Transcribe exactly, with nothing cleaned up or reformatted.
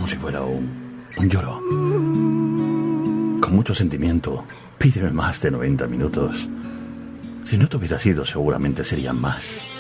si fuera un, un lloro. Con mucho sentimiento, pídeme más de noventa minutos. Si no te hubiera sido, seguramente serían más.